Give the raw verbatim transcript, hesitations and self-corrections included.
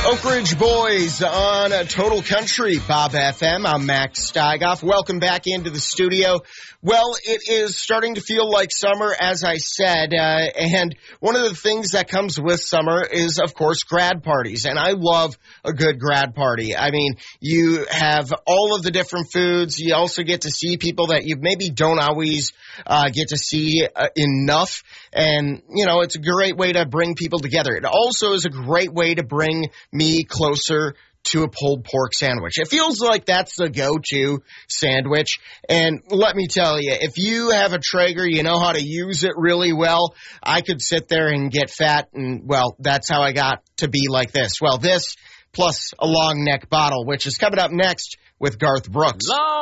Oak Ridge Boys on Total Country, Bob F M. I'm Max Steigoff. Welcome back into the studio. Well, it is starting to feel like summer, as I said, uh, and one of the things that comes with summer is, of course, grad parties, and I love a good grad party. I mean, you have all of the different foods. You also get to see people that you maybe don't always uh, get to see uh, enough, and, you know, it's a great way to bring people together. It also is a great way to bring me closer to a pulled pork sandwich. It feels like that's the go-to sandwich. And let me tell you, if you have a Traeger, you know how to use it really well. I could sit there and get fat, and, well, that's how I got to be like this. Well, this plus a long neck bottle, which is coming up next with Garth Brooks. Long